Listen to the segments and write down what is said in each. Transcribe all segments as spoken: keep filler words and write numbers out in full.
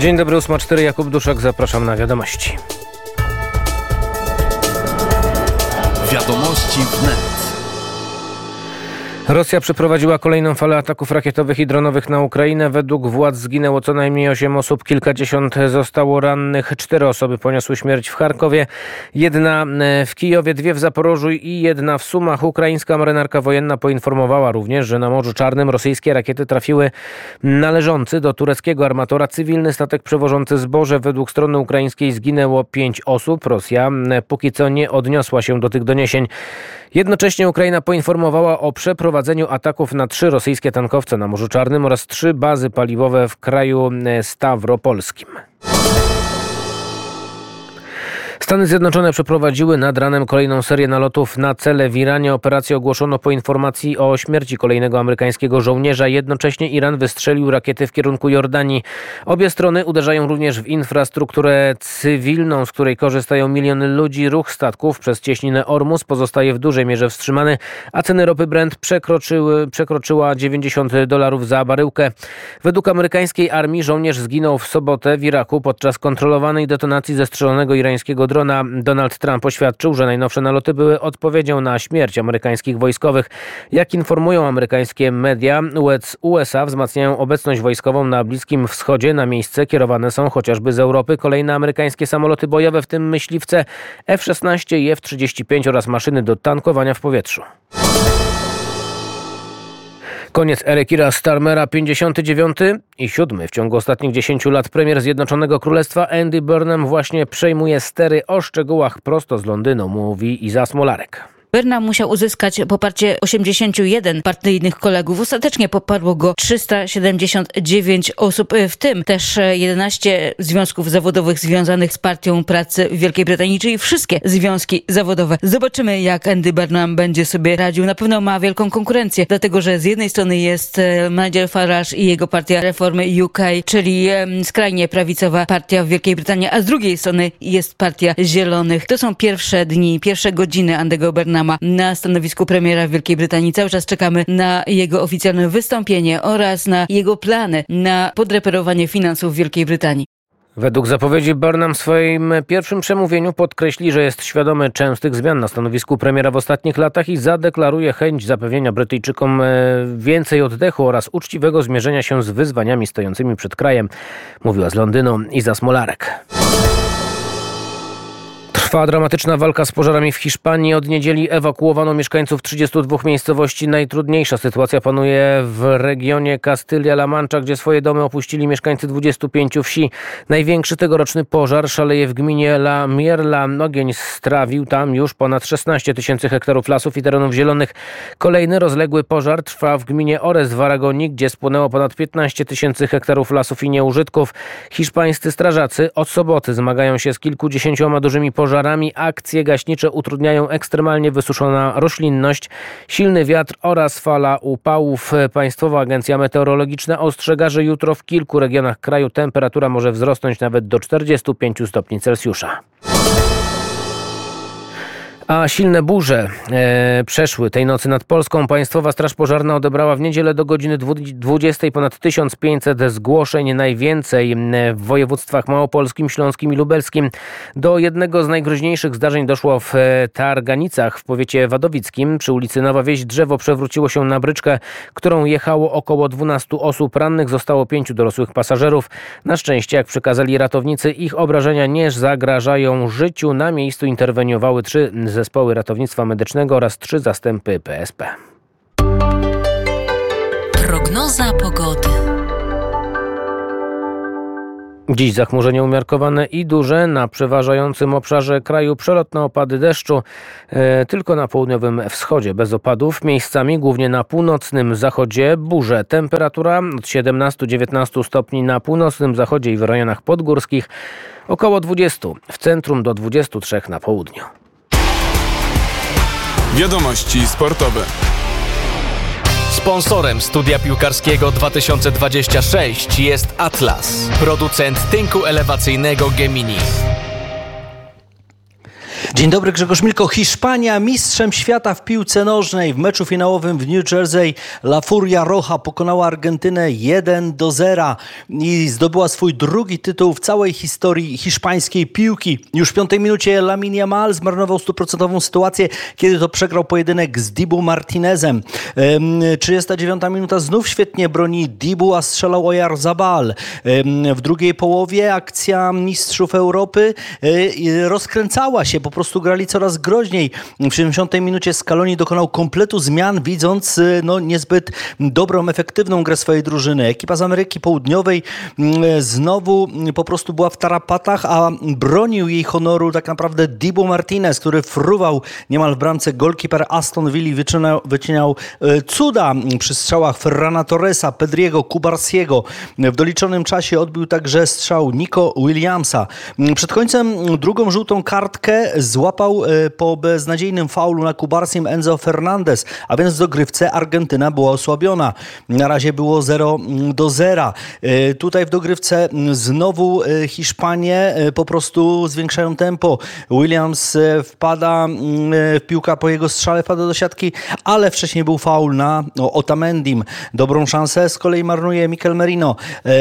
Dzień dobry, ósma cztery, Jakub Duszek, zapraszam na wiadomości. Wiadomości wnet. Rosja przeprowadziła kolejną falę ataków rakietowych i dronowych na Ukrainę. Według władz zginęło co najmniej osiem osób, kilkadziesiąt zostało rannych. Cztery osoby poniosły śmierć w Charkowie, jedna w Kijowie, dwie w Zaporożu i jedna w Sumach. Ukraińska marynarka wojenna poinformowała również, że na Morzu Czarnym rosyjskie rakiety trafiły należący do tureckiego armatora cywilny statek przewożący zboże. Według strony ukraińskiej zginęło pięć osób. Rosja póki co nie odniosła się do tych doniesień. Jednocześnie Ukraina poinformowała o przeprowadzeniu ataków na trzy rosyjskie tankowce na Morzu Czarnym oraz trzy bazy paliwowe w kraju stawropolskim. Stany Zjednoczone przeprowadziły nad ranem kolejną serię nalotów na cele w Iranie. Operację ogłoszono po informacji o śmierci kolejnego amerykańskiego żołnierza. Jednocześnie Iran wystrzelił rakiety w kierunku Jordanii. Obie strony uderzają również w infrastrukturę cywilną, z której korzystają miliony ludzi. Ruch statków przez cieśninę Ormus pozostaje w dużej mierze wstrzymany, a ceny ropy Brent przekroczyły, przekroczyła dziewięćdziesiąt dolarów za baryłkę. Według amerykańskiej armii żołnierz zginął w sobotę w Iraku podczas kontrolowanej detonacji zestrzelonego irańskiego drona. Donald Trump oświadczył, że najnowsze naloty były odpowiedzią na śmierć amerykańskich wojskowych. Jak informują amerykańskie media, U S A wzmacniają obecność wojskową na Bliskim Wschodzie. Na miejsce kierowane są chociażby z Europy kolejne amerykańskie samoloty bojowe, w tym myśliwce F szesnaście i F trzydzieści pięć oraz maszyny do tankowania w powietrzu. Koniec ery Keira Starmera, pięćdziesiąty dziewiąty i siódmy w ciągu ostatnich dziesięciu lat premier Zjednoczonego Królestwa Andy Burnham właśnie przejmuje stery. O szczegółach prosto z Londynu mówi Iza Smolarek. Burnham musiał uzyskać poparcie osiemdziesięciu jeden partyjnych kolegów. Ostatecznie poparło go trzysta siedemdziesiąt dziewięć osób, w tym też jedenaście związków zawodowych związanych z Partią Pracy w Wielkiej Brytanii, czyli wszystkie związki zawodowe. Zobaczymy, jak Andy Burnham będzie sobie radził. Na pewno ma wielką konkurencję, dlatego że z jednej strony jest Nigel Farage i jego Partia Reformy U K, czyli skrajnie prawicowa partia w Wielkiej Brytanii, a z drugiej strony jest Partia Zielonych. To są pierwsze dni, pierwsze godziny Andy'ego Burnhama na stanowisku premiera w Wielkiej Brytanii. Cały czas czekamy na jego oficjalne wystąpienie oraz na jego plany na podreperowanie finansów w Wielkiej Brytanii. Według zapowiedzi Burnham w swoim pierwszym przemówieniu podkreśli, że jest świadomy częstych zmian na stanowisku premiera w ostatnich latach i zadeklaruje chęć zapewnienia Brytyjczykom więcej oddechu oraz uczciwego zmierzenia się z wyzwaniami stojącymi przed krajem. Mówiła z Londynu Iza Smolarek. Trwa dramatyczna walka z pożarami w Hiszpanii. Od niedzieli ewakuowano mieszkańców trzydziestu dwóch miejscowości. Najtrudniejsza sytuacja panuje w regionie Kastylia-La Mancha, gdzie swoje domy opuścili mieszkańcy dwudziestu pięciu wsi. Największy tegoroczny pożar szaleje w gminie La Mierla. Ogień strawił tam już ponad szesnaście tysięcy hektarów lasów i terenów zielonych. Kolejny rozległy pożar trwa w gminie Ores w Aragonii, gdzie spłonęło ponad piętnaście tysięcy hektarów lasów i nieużytków. Hiszpańscy strażacy od soboty zmagają się z kilkudziesięcioma dużymi pożarami. Akcje gaśnicze utrudniają ekstremalnie wysuszona roślinność, silny wiatr oraz fala upałów. Państwowa Agencja Meteorologiczna ostrzega, że jutro w kilku regionach kraju temperatura może wzrosnąć nawet do czterdziestu pięciu stopni Celsjusza. A silne burze e, przeszły tej nocy nad Polską. Państwowa Straż Pożarna odebrała w niedzielę do godziny dwudziestej ponad tysiąc pięćset zgłoszeń, najwięcej w województwach małopolskim, śląskim i lubelskim. Do jednego z najgroźniejszych zdarzeń doszło w Targanicach w powiecie wadowickim. Przy ulicy Nowa Wieś drzewo przewróciło się na bryczkę, którą jechało około dwunastu osób. Rannych zostało pięciu dorosłych pasażerów. Na szczęście, jak przekazali ratownicy, ich obrażenia nie zagrażają życiu. Na miejscu interweniowały trzy zespoły ratownictwa medycznego oraz trzy zastępy P S P. Prognoza pogody. Dziś zachmurzenie umiarkowane i duże. Na przeważającym obszarze kraju przelotne opady deszczu. E, tylko na południowym wschodzie bez opadów. Miejscami głównie na północnym zachodzie burze. Temperatura od siedemnastu do dziewiętnastu stopni na północnym zachodzie i w rejonach podgórskich. Około dwudziestu. W centrum do dwudziestu trzech na południu. Wiadomości sportowe. Sponsorem studia piłkarskiego dwa tysiące dwudziestego szóstego jest Atlas, producent tynku elewacyjnego Gemini. Dzień dobry, Grzegorz Milko. Hiszpania mistrzem świata w piłce nożnej. W meczu finałowym w New Jersey La Furia Roja pokonała Argentynę jeden do zera i zdobyła swój drugi tytuł w całej historii hiszpańskiej piłki. Już w piątej minucie Lamine Yamal zmarnował stuprocentową sytuację, kiedy to przegrał pojedynek z Dibu Martinezem. trzydziesta dziewiąta minuta, znów świetnie broni Dibu, a strzelał Oyarzabal. W drugiej połowie akcja mistrzów Europy rozkręcała się, po prostu grali coraz groźniej. W siedemdziesiątej minucie Scaloni dokonał kompletu zmian, widząc no, niezbyt dobrą, efektywną grę swojej drużyny. Ekipa z Ameryki Południowej znowu po prostu była w tarapatach, a bronił jej honoru tak naprawdę Dibu Martinez, który fruwał niemal w bramce. Golkiper Aston Villa wycinał, wycinał cuda przy strzałach Ferrana Torresa, Pedriego, Kubarsiego. W doliczonym czasie odbił także strzał Nico Williamsa. Przed końcem drugą żółtą kartkę złapał po beznadziejnym faulu na Kubarsim Enzo Fernandez, a więc w dogrywce Argentyna była osłabiona. Na razie było zero do zera. Tutaj w dogrywce znowu Hiszpanie po prostu zwiększają tempo. Williams wpada, piłka po jego strzale wpada do siatki, ale wcześniej był faul na Otamendim. Dobrą szansę z kolei marnuje Mikel Merino.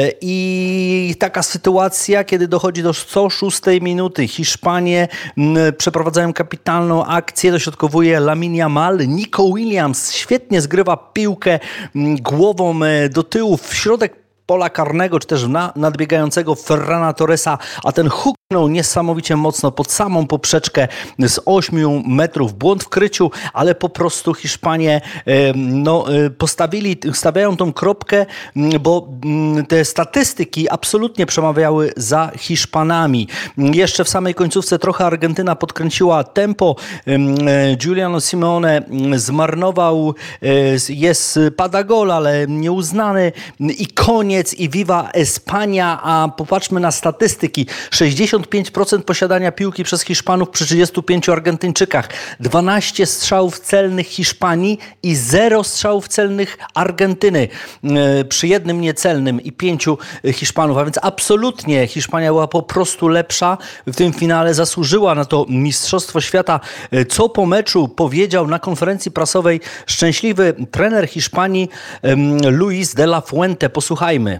I taka sytuacja, kiedy dochodzi do sto szóstej minuty. Hiszpanie przeprowadzają kapitalną akcję, dośrodkowuje Lamine Yamal. Nico Williams świetnie zgrywa piłkę głową do tyłu w środek pola karnego, czy też na nadbiegającego Ferrana Torresa, a ten huknął niesamowicie mocno pod samą poprzeczkę z ośmiu metrów. Błąd w kryciu, ale po prostu Hiszpanie no, postawili, stawiają tą kropkę, bo te statystyki absolutnie przemawiały za Hiszpanami. Jeszcze w samej końcówce trochę Argentyna podkręciła tempo. Giuliano Simeone zmarnował, jest pada gol, ale nieuznany i koniec. I Viva Espania, a popatrzmy na statystyki. sześćdziesiąt pięć procent posiadania piłki przez Hiszpanów przy trzydziestu pięciu Argentyńczykach. dwanaście strzałów celnych Hiszpanii i zero strzałów celnych Argentyny. Przy jednym niecelnym i pięciu Hiszpanów. A więc absolutnie Hiszpania była po prostu lepsza. W tym finale zasłużyła na to Mistrzostwo Świata. Co po meczu powiedział na konferencji prasowej szczęśliwy trener Hiszpanii Luis de la Fuente. Posłuchajmy.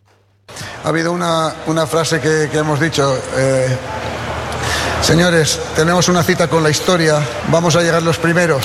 Ha habido una, una frase que, que hemos dicho, eh, señores, tenemos una cita con la historia, vamos a llegar los primeros.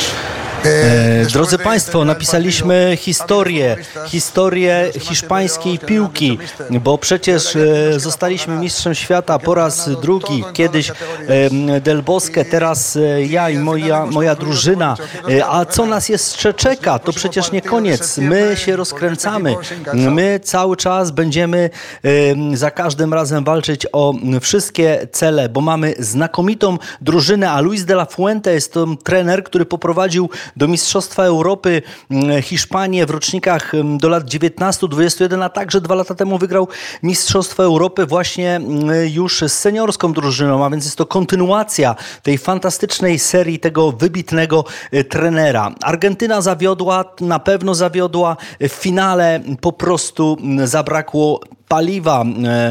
E, drodzy Państwo, napisaliśmy historię, historię hiszpańskiej piłki, bo przecież e, zostaliśmy mistrzem świata po raz drugi. Kiedyś e, Del Bosque, teraz e, ja i moja, moja drużyna. E, a co nas jeszcze czeka? To przecież nie koniec. My się rozkręcamy. My cały czas będziemy e, za każdym razem walczyć o wszystkie cele, bo mamy znakomitą drużynę, a Luis de la Fuente jest to trener, który poprowadził do Mistrzostwa Europy Hiszpanię w rocznikach do lat dziewiętnastu dwudziestu jeden, a także dwa lata temu wygrał Mistrzostwo Europy właśnie już z seniorską drużyną, a więc jest to kontynuacja tej fantastycznej serii tego wybitnego trenera. Argentyna zawiodła, na pewno zawiodła. W finale po prostu zabrakło paliwa.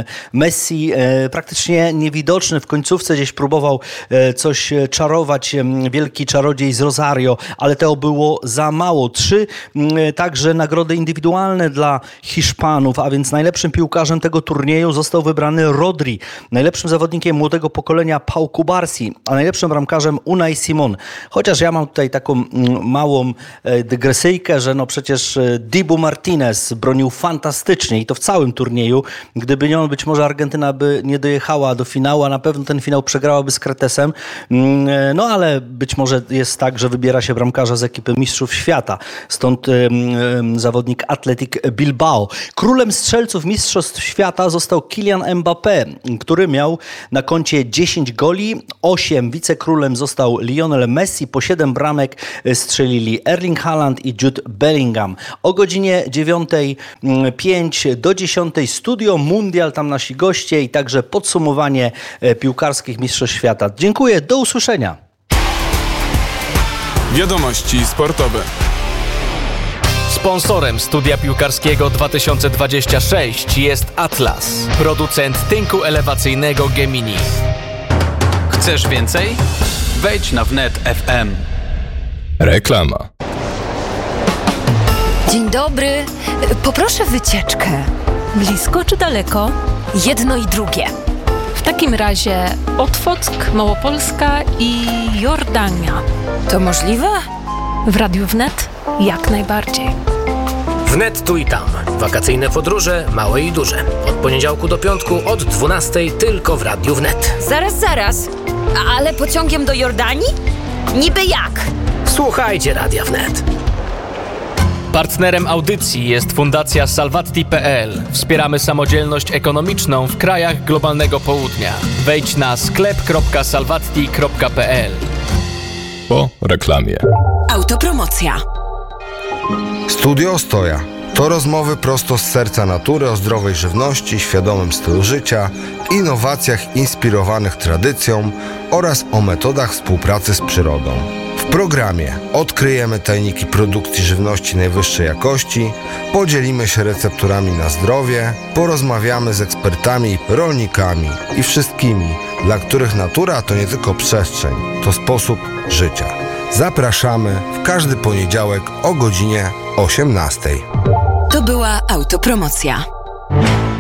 Messi praktycznie niewidoczny w końcówce gdzieś próbował coś czarować, wielki czarodziej z Rosario, ale to było za mało. Trzy także nagrody indywidualne dla Hiszpanów, a więc najlepszym piłkarzem tego turnieju został wybrany Rodri, najlepszym zawodnikiem młodego pokolenia Pau Kubarsi, a najlepszym bramkarzem Unai Simon. Chociaż ja mam tutaj taką małą dygresyjkę, że no przecież Dibu Martinez bronił fantastycznie i to w całym turnieju. Gdyby nie on, być może Argentyna by nie dojechała do finału, a na pewno ten finał przegrałaby z Kretesem. No ale być może jest tak, że wybiera się bramkarza z ekipy mistrzów świata. Stąd um, zawodnik Athletic Bilbao. Królem strzelców mistrzostw świata został Kylian Mbappé, który miał na koncie dziesięć goli. osiem wicekrólem został Lionel Messi. Po siedem bramek strzelili Erling Haaland i Jude Bellingham. O godzinie dziewiątej pięć do dziesiątej Studio Mundial, tam nasi goście i także podsumowanie piłkarskich mistrzostw świata. Dziękuję, do usłyszenia. Wiadomości sportowe. Sponsorem Studia Piłkarskiego dwa tysiące dwudziestego szóstego jest Atlas, producent tynku elewacyjnego Gemini. Chcesz więcej? Wejdź na wnet kropka f m. Reklama. Dzień dobry. Poproszę wycieczkę. Blisko czy daleko? Jedno i drugie. W takim razie Otwock, Małopolska i Jordania. To możliwe? W Radiu Wnet jak najbardziej. Wnet tu i tam. Wakacyjne podróże, małe i duże. Od poniedziałku do piątku od dwunastej tylko w Radiu Wnet. Zaraz, zaraz. Ale pociągiem do Jordanii? Niby jak? Słuchajcie Radia Wnet. Partnerem audycji jest Fundacja Salvatti kropka p l. Wspieramy samodzielność ekonomiczną w krajach globalnego południa. Wejdź na sklep kropka salvatti kropka p l. Po reklamie. Autopromocja. Studio Ostoja. To rozmowy prosto z serca natury o zdrowej żywności, świadomym stylu życia, innowacjach inspirowanych tradycją oraz o metodach współpracy z przyrodą. W programie odkryjemy tajniki produkcji żywności najwyższej jakości, podzielimy się recepturami na zdrowie, porozmawiamy z ekspertami, rolnikami i wszystkimi, dla których natura to nie tylko przestrzeń, to sposób życia. Zapraszamy w każdy poniedziałek o godzinie osiemnastej. To była autopromocja.